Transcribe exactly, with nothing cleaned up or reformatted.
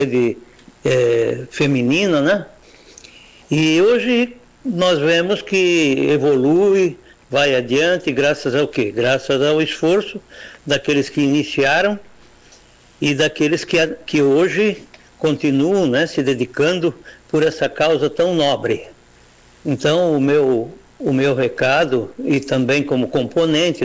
de, é, feminina, né? E hoje nós vemos que evolui, vai adiante, graças ao quê? Graças ao esforço daqueles que iniciaram e daqueles que, que hoje continuam, né, se dedicando por essa causa tão nobre. Então, o meu, o meu recado, e também como componente